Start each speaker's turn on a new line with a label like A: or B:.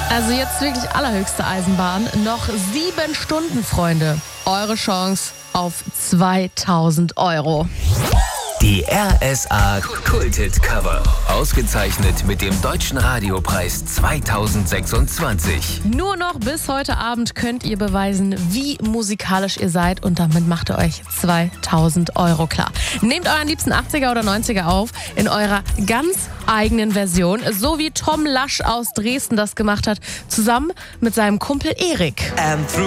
A: Also jetzt wirklich allerhöchste Eisenbahn. Noch 7 Stunden, Freunde. Eure Chance auf 2.000 €.
B: Die RSA Kulthit Cover. Ausgezeichnet mit dem Deutschen Radiopreis 2026.
A: Nur noch bis heute Abend könnt ihr beweisen, wie musikalisch ihr seid. Und damit macht ihr euch 2.000 € klar. Nehmt euren liebsten 80er oder 90er auf in eurer ganz eigenen Version. So wie Tom Lasch aus Dresden das gemacht hat, zusammen mit seinem Kumpel Erik.